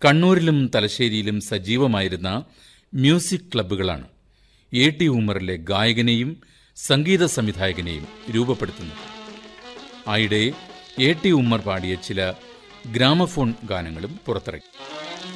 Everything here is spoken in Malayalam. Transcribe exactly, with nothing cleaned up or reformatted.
കണ്ണൂരിലും തലശ്ശേരിയിലും സജീവമായിരുന്ന മ്യൂസിക് ക്ലബ്ബുകളാണ് എ ടി ഉമ്മറിലെ ഗായകനെയും സംഗീത സംവിധായകനെയും രൂപപ്പെടുത്തുന്നത്. ആയിടെ എ ടി ഉമ്മർ പാടിയ ചില ഗ്രാമഫോൺ ഗാനങ്ങളും പുറത്തിറക്കി.